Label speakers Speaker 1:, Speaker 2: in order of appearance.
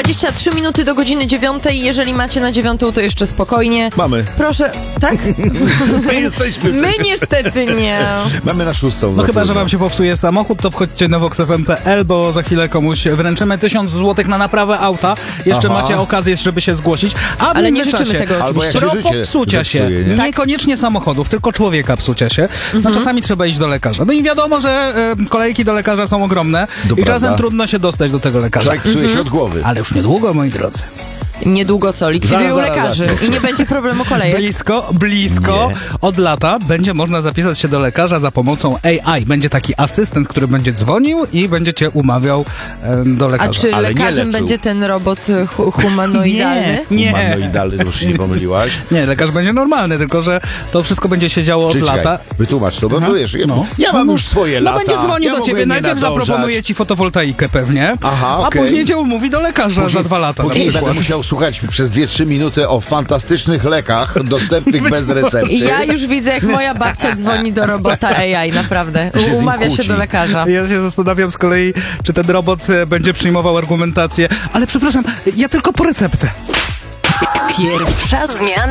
Speaker 1: 23 minuty do godziny 9. Jeżeli macie na 9, to jeszcze spokojnie.
Speaker 2: Mamy.
Speaker 1: Proszę, tak?
Speaker 2: My jesteśmy
Speaker 1: My
Speaker 2: przecież.
Speaker 1: niestety nie.
Speaker 2: Mamy na 6.
Speaker 3: No chyba, że wam się popsuje samochód, to wchodźcie na voxfm.pl, bo za chwilę komuś wręczymy 1000 zł na naprawę auta. Jeszcze
Speaker 2: Aha.
Speaker 3: macie okazję, żeby się zgłosić. A w
Speaker 1: Ale nie
Speaker 3: międzyczasie,
Speaker 1: życzymy tego
Speaker 2: Albo jak
Speaker 1: oczywiście.
Speaker 2: się
Speaker 3: propos
Speaker 2: życie
Speaker 3: psucia się,
Speaker 2: zepsuje, nie?
Speaker 3: niekoniecznie samochodów, tylko człowieka psucia się, no czasami trzeba iść do lekarza. No i wiadomo, że kolejki do lekarza są ogromne
Speaker 2: To
Speaker 3: i czasem
Speaker 2: prawda.
Speaker 3: trudno się dostać do tego lekarza.
Speaker 2: Człowiek psuje się od głowy.
Speaker 3: Ale już niedługo, moi drodzy.
Speaker 1: Niedługo co? Likwidują
Speaker 2: Zaraz,
Speaker 1: lekarzy
Speaker 2: zaraz.
Speaker 1: i nie będzie problemu kolejek.
Speaker 3: Blisko
Speaker 2: Nie.
Speaker 3: od lata będzie można zapisać się do lekarza za pomocą AI. Będzie taki asystent, który będzie dzwonił i będzie cię umawiał do
Speaker 1: A
Speaker 3: lekarza.
Speaker 1: czy
Speaker 2: Ale nie
Speaker 1: lekarzem
Speaker 2: leczył.
Speaker 1: będzie ten robot humanoidalny?
Speaker 3: Nie.
Speaker 2: Humanoidalny, już się nie pomyliłaś.
Speaker 3: Nie, lekarz będzie normalny, tylko że to wszystko będzie się działo od
Speaker 2: Czyli czekaj,
Speaker 3: lata.
Speaker 2: wytłumacz to, bo
Speaker 3: Aha.
Speaker 2: wiesz,
Speaker 3: No.
Speaker 2: ja mam już swoje
Speaker 3: No
Speaker 2: lata.
Speaker 3: będzie dzwonił
Speaker 2: ja
Speaker 3: do ciebie,
Speaker 2: mogę nie
Speaker 3: najpierw
Speaker 2: nadążać.
Speaker 3: zaproponuje ci fotowoltaikę pewnie,
Speaker 2: Aha,
Speaker 3: a
Speaker 2: okej.
Speaker 3: później cię umówi do lekarza za 2 lata na
Speaker 2: Później
Speaker 3: przykład.
Speaker 2: będę musiał słuchać przez 2-3 minuty o fantastycznych lekach dostępnych bez recepty.
Speaker 1: I ja już widzę, jak moja babcia dzwoni do robota AI, naprawdę.
Speaker 2: Się z nim
Speaker 1: Umawia się
Speaker 2: kłóci.
Speaker 1: do lekarza.
Speaker 3: Ja się zastanawiam z kolei, czy ten robot będzie przyjmował argumentację, ale przepraszam, ja tylko po receptę.
Speaker 4: Pierwsza zmiana.